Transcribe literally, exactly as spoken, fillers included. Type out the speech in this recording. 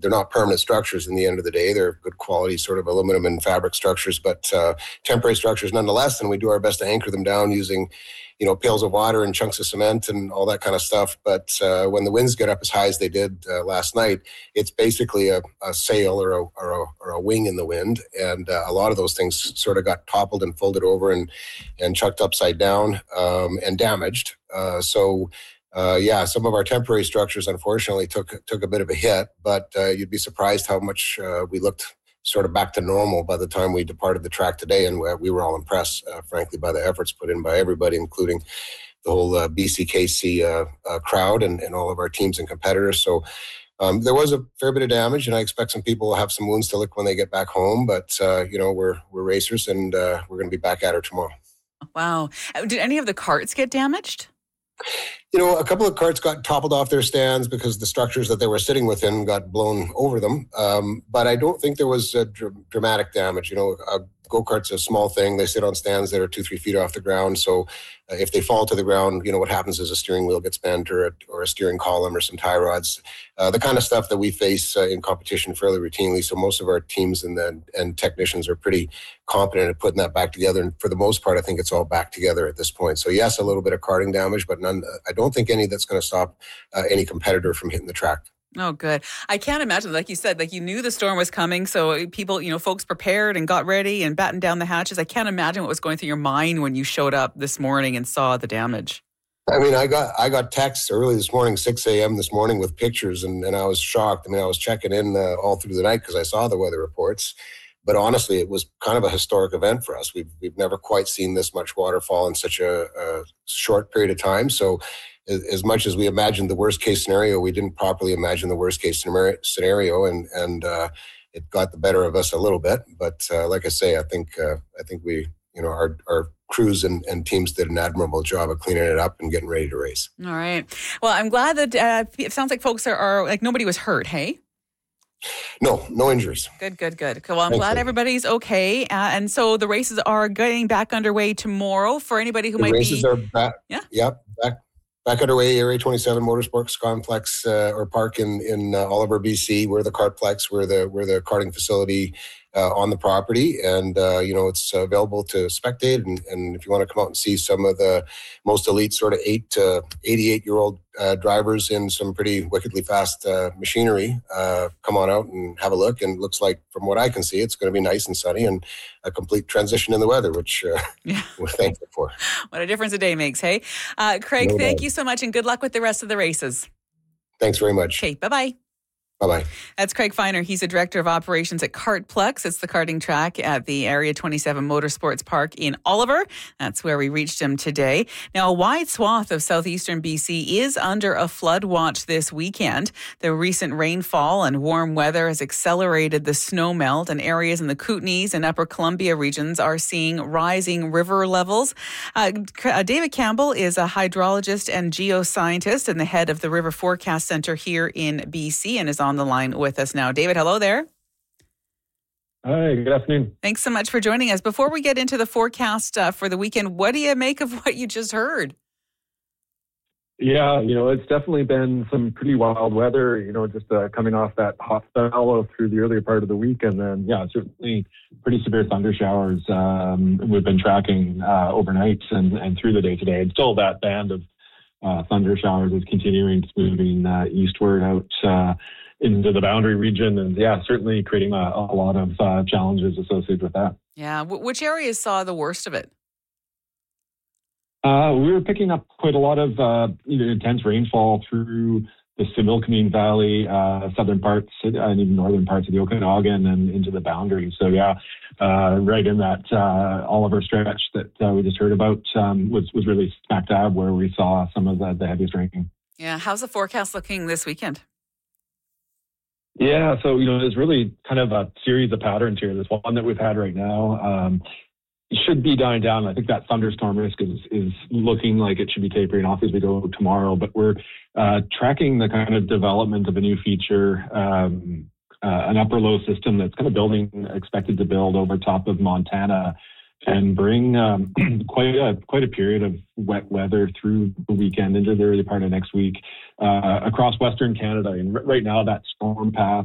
they're not permanent structures in the end of the day. They're good quality sort of aluminum and fabric structures, but uh, temporary structures nonetheless. And we do our best to anchor them down using, you know, pails of water and chunks of cement and all that kind of stuff. But uh, when the winds get up as high as they did uh, last night, it's basically a, a sail or a, or, a, or a wing in the wind. And uh, a lot of those things sort of got toppled and folded over and, and chucked upside down um, and damaged. Uh, so, uh, yeah, some of our temporary structures, unfortunately, took took a bit of a hit. But uh, you'd be surprised how much uh, we looked sort of back to normal by the time we departed the track today. And we were all impressed, uh, frankly, by the efforts put in by everybody, including the whole uh, B C K C uh, uh, crowd and, and all of our teams and competitors. So um, there was a fair bit of damage, and I expect some people will have some wounds to lick when they get back home. But, uh, you know, we're we're racers, and uh, we're going to be back at her tomorrow. Wow. Did any of the carts get damaged? You know, a couple of carts got toppled off their stands because the structures that they were sitting within got blown over them. Um, but I don't think there was uh, dr- dramatic damage. You know, a go-kart's a small thing. They sit on stands that are two, three feet off the ground. So uh, if they fall to the ground, you know, what happens is a steering wheel gets bent or a, or a steering column or some tie rods, uh, the kind of stuff that we face uh, in competition fairly routinely. So most of our teams and, the, and technicians are pretty competent at putting that back together. And for the most part, I think it's all back together at this point. So yes, a little bit of karting damage, but none. I don't think any that's going to stop uh, any competitor from hitting the track. Oh, good. I can't imagine, like you said, like you knew the storm was coming. So people, you know, folks prepared and got ready and battened down the hatches. I can't imagine what was going through your mind when you showed up this morning and saw the damage. I mean, I got I got texts early this morning, six a.m. this morning with pictures, and, and I was shocked. I mean, I was checking in uh, all through the night because I saw the weather reports. But honestly, it was kind of a historic event for us. We've we've never quite seen this much waterfall in such a, a short period of time. So as much as we imagined the worst case scenario, we didn't properly imagine the worst case scenario, and and uh, it got the better of us a little bit. But uh, like I say, I think uh, I think we, you know, our our crews and, and teams did an admirable job of cleaning it up and getting ready to race. All right. Well, I'm glad that uh, it sounds like folks are, are like nobody was hurt. Hey. No, no injuries. Good, good, good. Well, I'm Thanks, glad Amy. everybody's okay. Uh, and so the races are getting back underway tomorrow for anybody who the might races be. are back. Yeah. Yep. Back. Back underway, Area twenty-seven Motorsports Complex uh, or Park in in uh, Oliver, B C. We're the Kartplex. We're the we're the karting facility uh, on the property, and uh, you know it's available to spectate. And, and if you want to come out and see some of the most elite sort of eight to eighty-eight year old uh, drivers in some pretty wickedly fast uh, machinery, uh, come on out and have a look. And it looks like, from what I can see, it's going to be nice and sunny and a complete transition in the weather, which uh, yeah. we're thankful for. What a difference a day makes, hey? Uh, Craig, No thank doubt. you so much, and good luck with the rest of the races. Thanks very much. Okay, bye-bye. Bye-bye. That's Craig Feiner. He's the Director of Operations at Kartplex. It's the karting track at the Area twenty-seven Motorsports Park in Oliver. That's where we reached him today. Now, a wide swath of southeastern B C is under a flood watch this weekend. The recent rainfall and warm weather has accelerated the snow melt, and areas in the Kootenays and Upper Columbia regions are seeing rising river levels. Uh, David Campbell is a hydrologist and geoscientist and the head of the River Forecast Center here in B C and is on the line with us now. David, hello there. Hi, good afternoon. Thanks so much for joining us. Before we get into the forecast uh, for the weekend, what do you make of what you just heard? Yeah, you know, it's definitely been some pretty wild weather, you know, just uh, coming off that hot spell through the earlier part of the week. And then, yeah, certainly pretty severe thunder showers um, we've been tracking uh, overnight and, and through the day today. And still that band of uh, thunder showers is continuing, it's moving uh, eastward out uh, into the boundary region. And yeah, certainly creating a, a lot of uh, challenges associated with that. Yeah. W- which areas saw the worst of it? Uh, we were picking up quite a lot of uh, you know, intense rainfall through the Similkameen Valley, uh, southern parts, and even northern parts of the Okanagan and into the boundary. So yeah, uh, right in that uh, Oliver stretch that uh, we just heard about um, was was really smack dab where we saw some of the, the heaviest rain. Yeah. How's the forecast looking this weekend? Yeah, so you know, there's really kind of a series of patterns here. There's one that we've had right now. Um, It should be dying down. I think that thunderstorm risk is is looking like it should be tapering off as we go tomorrow. But we're uh, tracking the kind of development of a new feature, um, uh, an upper low system that's kind of building, expected to build over top of Montana and bring um, quite a quite a period of wet weather through the weekend into the early part of next week uh, across Western Canada. And r- right now, that storm path